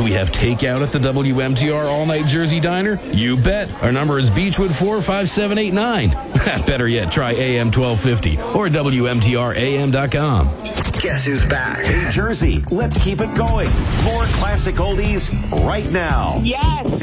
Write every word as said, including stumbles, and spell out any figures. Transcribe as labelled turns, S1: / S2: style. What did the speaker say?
S1: Do we have takeout at the W M T R All Night Jersey Diner? You bet. Our number is Beechwood four five seven eight nine. Better yet, try A M twelve fifty or W M T R A M dot com.
S2: Guess who's back?
S3: Hey, Jersey, let's keep it going. More classic oldies right now.
S4: Yes.